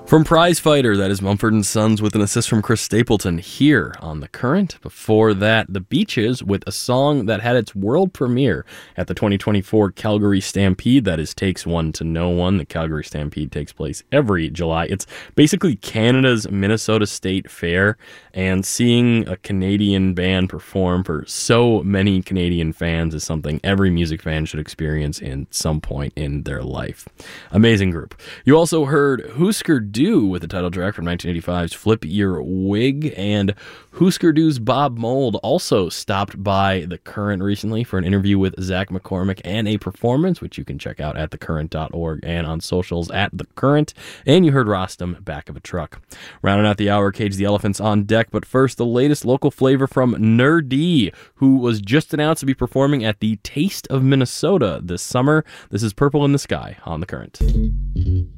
From Prize Fighter, that is Mumford & Sons with an assist from Chris Stapleton here on The Current. Before that, The Beaches with a song that had its world premiere at the 2024 Calgary Stampede. That is Takes One to Know One. The Calgary Stampede takes place every July. It's basically Canada's Minnesota State Fair, and seeing a Canadian band perform for so many Canadian fans is something every music fan should experience in some point in their life. Amazing group. You also heard Husker Du with the title track from 1985's Flip Your Wig, and Husker Du's Bob Mould also stopped by The Current recently for an interview with Zach McCormick and a performance, which you can check out at thecurrent.org and on socials at The Current. And you heard Rostam, Back of a Truck. Rounding out the hour, Cage the Elephants on deck, but first, the latest local flavor from Nerdy, who was just announced to be performing at the Taste of Minnesota this summer. This is Purple in the Sky on The Current.